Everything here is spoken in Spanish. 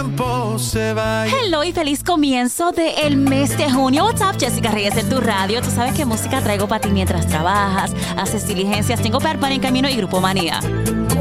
tiempo se va. Hello y feliz comienzo del mes de junio. What's up, Jessica Reyes en tu radio. Tú sabes qué música traigo para ti mientras trabajas, haces diligencias. Tengo Bad Bunny en camino y Grupo Manía.